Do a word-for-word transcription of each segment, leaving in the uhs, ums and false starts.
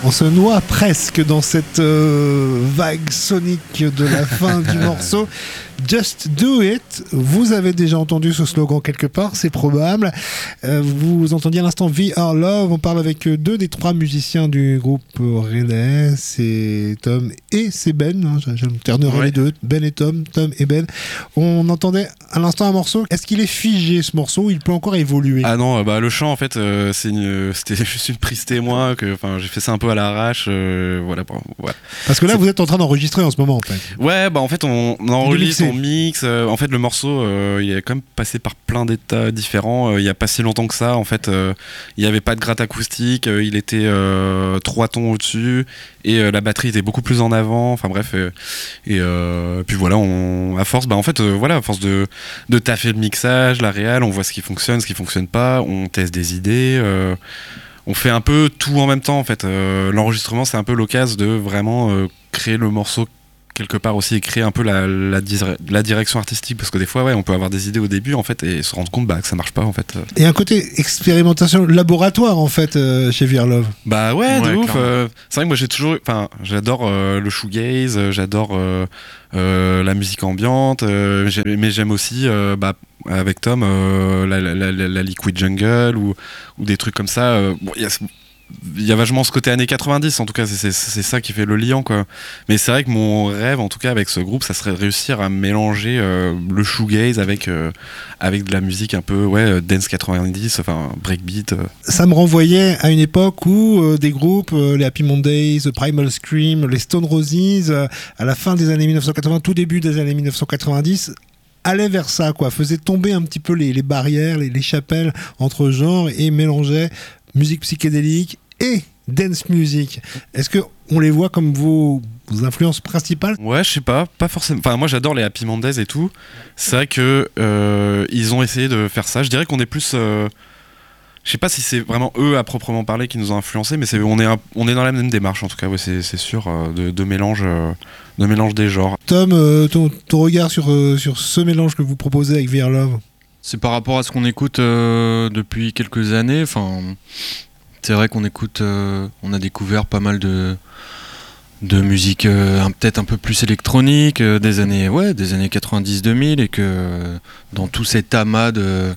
On se noie presque dans cette euh, vague sonique de la fin du morceau. Just Do It. Vous avez déjà entendu ce slogan quelque part, c'est probable. Euh, vous entendiez à l'instant We Are Love. On parle avec deux des trois musiciens du groupe Relais. C'est Tom et c'est Ben. Hein, je me ternerai ouais. les deux. Ben et Tom, Tom et Ben. On entendait à l'instant un morceau. Est-ce qu'il est figé ce morceau ou il peut encore évoluer? Ah non, bah le chant en fait, euh, c'est une, c'était juste une prise témoin que, enfin, j'ai fait ça un peu à l'arrache. Euh, voilà, bon, voilà. Parce que là, c'est... vous êtes en train d'enregistrer en ce moment, en fait. Ouais, bah en fait, on, on enregistre, on mixe. Euh, en fait, le morceau, euh, il est quand même passé par plein d'états différents. Euh, il y a pas si longtemps que ça. En fait, euh, il y avait pas de gratte acoustique. Euh, il était euh, trois tons au-dessus et euh, la batterie était beaucoup plus en avant. Enfin bref. Euh, et euh, puis voilà, on, à force, bah en fait, euh, voilà, à force de de taffer le mixage, la réal, on voit ce qui fonctionne, ce qui fonctionne pas. On teste des idées. Euh, on fait un peu tout en même temps. En fait, euh, l'enregistrement, c'est un peu l'occasion de vraiment euh, créer le morceau quelque part aussi, et créer un peu la, la, la direction artistique, parce que des fois ouais, on peut avoir des idées au début en fait et se rendre compte bah, que ça marche pas en fait. Et un côté expérimentation laboratoire en fait euh, chez We Are Love. Bah ouais, ouais de ouf. Euh, c'est vrai que moi j'ai toujours, enfin j'adore euh, le shoegaze, euh, j'adore euh, euh, la musique ambiante, euh, mais j'aime aussi euh, bah, avec Tom euh, la, la, la, la Liquid Jungle ou, ou des trucs comme ça. Euh, bon, y a, il y a vachement ce côté années quatre-vingt-dix, en tout cas c'est, c'est, c'est ça qui fait le liant quoi. Mais c'est vrai que mon rêve en tout cas avec ce groupe, ça serait de réussir à mélanger euh, le shoegaze avec, euh, avec de la musique un peu ouais, dance quatre-vingt-dix, enfin breakbeat. Euh. Ça me renvoyait à une époque où euh, des groupes, euh, les Happy Mondays, Primal Scream, les Stone Roses, euh, à la fin des années dix-neuf cent quatre-vingts, tout début des années dix-neuf cent quatre-vingt-dix, allait vers ça quoi, faisait tomber un petit peu les, les barrières, les, les chapelles entre genres et mélangeait musique psychédélique et dance music. Est-ce que on les voit comme vos, vos influences principales? Ouais, je sais pas, pas forcément. Enfin, moi j'adore les Happy Mondays et tout. C'est vrai que euh, ils ont essayé de faire ça. Je dirais qu'on est plus. Euh, je sais pas si c'est vraiment eux à proprement parler qui nous ont influencés, mais c'est, on est un, on est dans la même démarche en tout cas. Ouais, c'est, c'est sûr euh, de, de mélange, euh, de mélange des genres. Tom, euh, ton, ton regard sur euh, sur ce mélange que vous proposez avec We Are Love? C'est par rapport à ce qu'on écoute euh, depuis quelques années. Enfin. C'est vrai qu'on écoute, euh, on a découvert pas mal de, de musique euh, peut-être un peu plus électronique euh, des années, ouais, des années quatre-vingt-dix deux mille et que euh, dans tout cet amas de,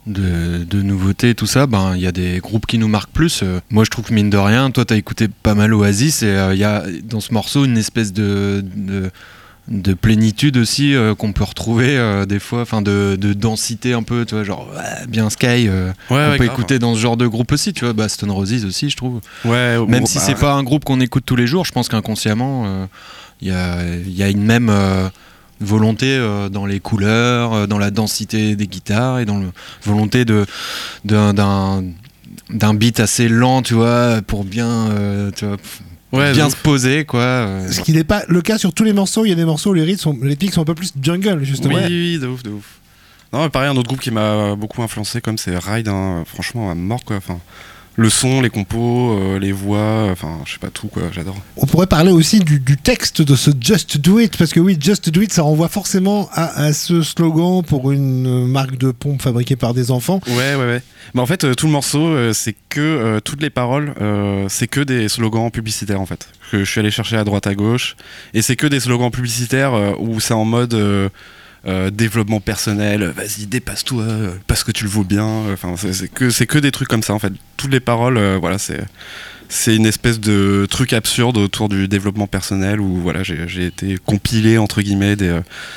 de, de nouveautés, tout ça, ben il y a des groupes qui nous marquent plus. Euh, moi, je trouve que mine de rien, toi, t'as écouté pas mal Oasis et il euh, y a dans ce morceau une espèce de, de de plénitude aussi euh, qu'on peut retrouver euh, des fois, enfin de, de densité un peu, tu vois, genre ouais, bien Sky euh, ouais, on ouais, peut grave. Écouter dans ce genre de groupe aussi, tu vois, bah, Stone Roses aussi je trouve, ouais, même bon, si bah, c'est pas un groupe qu'on écoute tous les jours, je pense qu'inconsciemment il euh, y, a, y a une même euh, volonté euh, dans les couleurs, euh, dans la densité des guitares et dans la volonté de, de, d'un, d'un beat assez lent, tu vois, pour bien euh, tu vois, Ouais, bien se poser quoi. Euh... Ce qui n'est pas le cas sur tous les morceaux. Il y a des morceaux où les rythmes sont, les pics sont un peu plus jungle justement. Oui, oui, de ouf, de ouf. Non, mais pareil, un autre groupe qui m'a beaucoup influencé comme c'est Ride, hein, franchement à mort quoi. Enfin, le son, les compos, euh, les voix, enfin je sais pas tout quoi, j'adore. On pourrait parler aussi du, du texte de ce Just Do It, parce que oui, Just Do It, ça renvoie forcément à, à ce slogan pour une marque de pompe fabriquée par des enfants. Ouais, ouais, ouais. Bah en fait, euh, tout le morceau, euh, c'est que euh, toutes les paroles, euh, c'est que des slogans publicitaires en fait, que je suis allé chercher à droite à gauche, et c'est que des slogans publicitaires euh, où c'est en mode euh, euh, développement personnel, vas-y dépasse-toi euh, parce que tu le vaux bien. Enfin, c'est, c'est que c'est que des trucs comme ça en fait. Toutes les paroles, euh, voilà, c'est c'est une espèce de truc absurde autour du développement personnel où voilà, j'ai, j'ai été compilé entre guillemets des euh,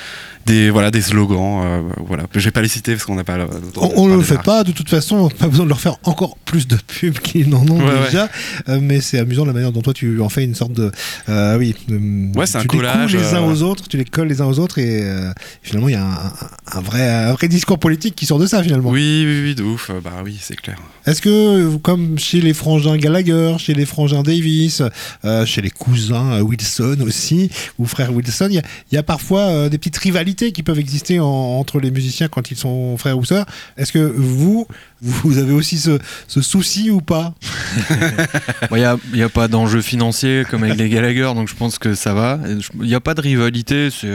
des voilà des slogans euh, voilà, je vais pas les citer parce qu'on n'a pas on, on ne le fait pas de toute façon, pas besoin de leur faire encore plus de pubs qu'ils n'en ont ouais, déjà ouais. Euh, mais c'est amusant la manière dont toi tu en fais une sorte de euh, oui de, ouais, c'est tu un collage les couds les uns euh... aux autres, tu les colles les uns aux autres et euh, finalement il y a un, un vrai un vrai discours politique qui sort de ça finalement. Oui oui oui de ouf, bah oui c'est clair. Est-ce que comme chez les frangins Gallagher, chez les frangins Davis, euh, chez les cousins Wilson aussi ou frères Wilson, il y, y a parfois euh, des petites rivalités qui peuvent exister en, entre les musiciens quand ils sont frères ou sœurs. Est-ce que vous, vous avez aussi ce, ce souci ou pas? Il n'y a, y a pas d'enjeu financier comme avec les Gallagher, donc je pense que ça va. Il n'y a pas de rivalité, c'est...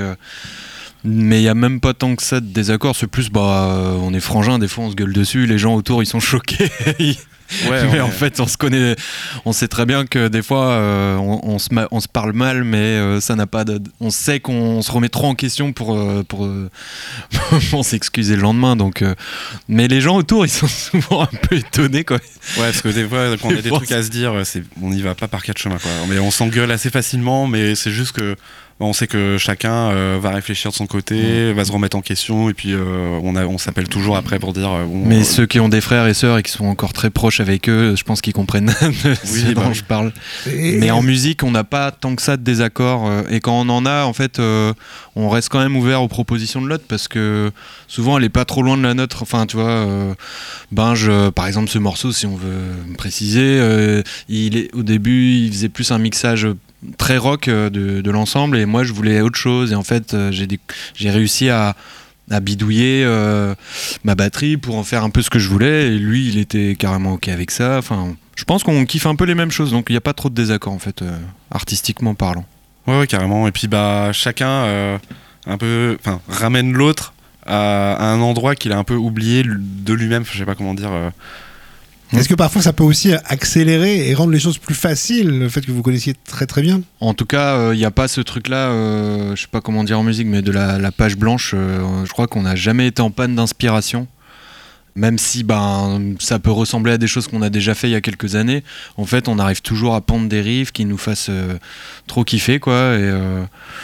mais il n'y a même pas tant que ça de désaccord. C'est plus, bah, on est frangins, des fois on se gueule dessus, les gens autour ils sont choqués. Ouais, mais ouais. En fait, on se connaît, on sait très bien que des fois, euh, on, on, se ma- on se parle mal, mais euh, ça n'a pas de. On sait qu'on se remet trop en question pour euh, pour, euh, pour s'excuser le lendemain. Donc, euh, mais les gens autour, ils sont souvent un peu étonnés, quoi. Ouais, parce que des fois, quand on a des trucs à se dire, c'est, on n'y va pas par quatre chemins, quoi. Mais on s'engueule assez facilement, mais c'est juste que. On sait que chacun euh, va réfléchir de son côté, mmh. va se remettre en question, et puis euh, on, a, on s'appelle toujours après pour dire. Euh, bon, Mais euh, ceux qui ont des frères et sœurs et qui sont encore très proches avec eux, je pense qu'ils comprennent de oui, ce bah, dont je parle. Et... Mais en musique, on n'a pas tant que ça de désaccords. Euh, et quand on en a, en fait, euh, on reste quand même ouvert aux propositions de l'autre parce que souvent, elle est pas trop loin de la nôtre. Enfin, tu vois, euh, Binge, euh, par exemple, ce morceau, si on veut préciser, euh, il est, au début, il faisait plus un mixage très rock de, de l'ensemble et moi je voulais autre chose et en fait j'ai, des, j'ai réussi à, à bidouiller euh, ma batterie pour en faire un peu ce que je voulais et lui il était carrément ok avec ça. Enfin, je pense qu'on kiffe un peu les mêmes choses donc il n'y a pas trop de désaccord en fait euh, artistiquement parlant. Ouais, ouais carrément et puis bah chacun euh, un peu enfin ramène l'autre à, à un endroit qu'il a un peu oublié de lui-même, je sais pas comment dire euh, Est-ce que parfois ça peut aussi accélérer et rendre les choses plus faciles, le fait que vous connaissiez très très bien ? En tout cas, il euh, n'y a pas ce truc-là, euh, je sais pas comment dire en musique, mais de la, la page blanche, euh, je crois qu'on n'a jamais été en panne d'inspiration. Même si ben, ça peut ressembler à des choses qu'on a déjà fait il y a quelques années, en fait on arrive toujours à pondre des riffs qui nous fassent euh, trop kiffer, quoi. Et, euh,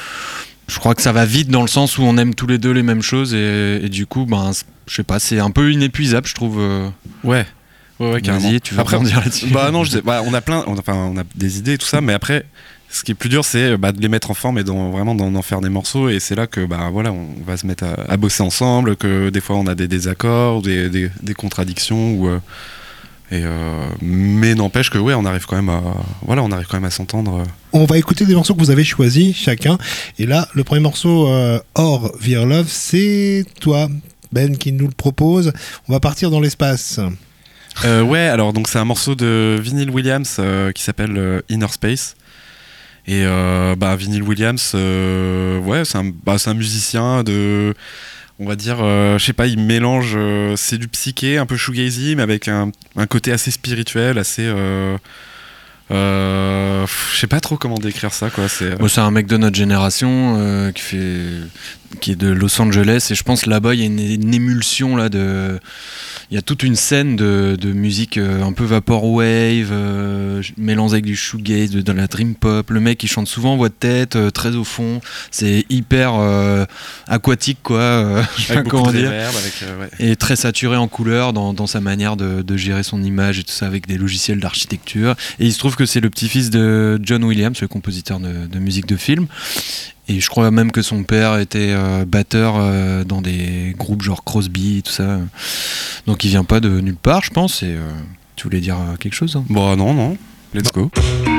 je crois que ça va vite dans le sens où on aime tous les deux les mêmes choses et, et du coup, ben, je sais pas, c'est un peu inépuisable, je trouve. Euh... Ouais. Ouais, ouais, carrément. Vas-y, tu veux après, dire là-dessus ? Bah non, je sais, bah, on a plein, on, enfin, on a des idées et tout ça, mais après, ce qui est plus dur, c'est bah, de les mettre en forme et d'en, vraiment d'en, d'en faire des morceaux. Et c'est là que, bah voilà, on va se mettre à, à bosser ensemble, que des fois on a des désaccords, des, des, des contradictions, ou, euh, et euh, mais n'empêche que ouais, on arrive quand même à, voilà, on arrive quand même à s'entendre. On va écouter des morceaux que vous avez choisis chacun. Et là, le premier morceau, euh, Or Vir Love, c'est toi, Ben, qui nous le propose. On va partir dans l'espace. Euh, ouais, alors donc c'est un morceau de Vinyl Williams euh, qui s'appelle euh, Inner Space. Et euh, bah Vinyl Williams, euh, ouais, c'est un, bah, c'est un musicien de, on va dire, euh, je sais pas, il mélange, euh, c'est du psyché, un peu shoegazy, mais avec un, un côté assez spirituel, assez. Euh, Euh, je sais pas trop comment décrire ça, quoi. C'est, euh... bon, c'est un mec de notre génération euh, qui fait, qui est de Los Angeles et je pense là-bas il y a une, une émulsion là de, il y a toute une scène de, de musique euh, un peu vaporwave, euh, mélangée avec du shoegaze, de, de la dream pop. Le mec il chante souvent en voix de tête, euh, très au fond. C'est hyper euh, aquatique, quoi. Euh, je sais pas comment dire. Réverb, avec, euh, ouais. Et très saturé en couleurs dans, dans sa manière de, de gérer son image et tout ça avec des logiciels d'architecture. Et il se trouve que c'est le petit-fils de John Williams, le compositeur de, de musique de film. Et je crois même que son père était euh, batteur euh, dans des groupes genre Crosby et tout ça. Donc il vient pas de nulle part, je pense. Et euh, tu voulais dire quelque chose, hein ? Bon, non, non. Let's go.